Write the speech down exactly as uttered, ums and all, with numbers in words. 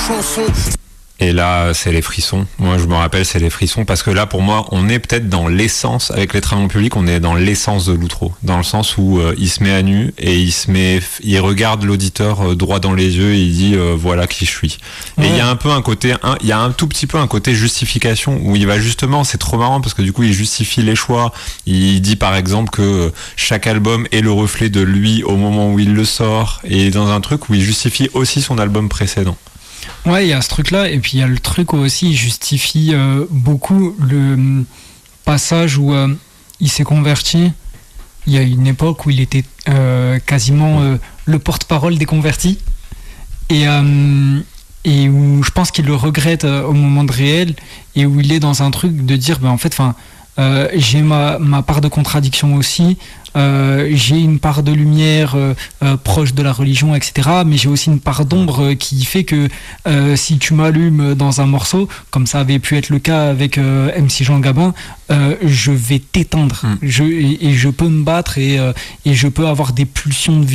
chanson. Et là, c'est les frissons. Moi, je me rappelle, c'est les frissons parce que là, pour moi, on est peut-être dans l'essence, avec les travaux publics, on est dans l'essence de l'outro. Dans le sens où euh, il se met à nu et il se met, il regarde l'auditeur euh, droit dans les yeux et il dit euh, voilà qui je suis. Ouais. Et il y a un peu un côté, un, il y a un tout petit peu un côté justification où il va justement, c'est trop marrant parce que du coup, il justifie les choix. Il dit par exemple que chaque album est le reflet de lui au moment où il le sort et dans un truc où il justifie aussi son album précédent. Ouais, il y a ce truc-là, et puis il y a le truc où aussi il justifie euh, beaucoup le passage où euh, il s'est converti. Il y a une époque où il était euh, quasiment euh, le porte-parole des convertis, et, euh, et où je pense qu'il le regrette euh, au moment de réel, et où il est dans un truc de dire, ben, en fait, euh, j'ai ma, ma part de contradiction aussi. Euh, j'ai une part de lumière euh, euh, proche de la religion, et cetera. Mais j'ai aussi une part d'ombre euh, qui fait que euh, si tu m'allumes dans un morceau, comme ça avait pu être le cas avec euh, M C Jean Gabin, euh, je vais t'éteindre. Mm. Je, et, et je peux me battre et, euh, et je peux avoir des pulsions de vie.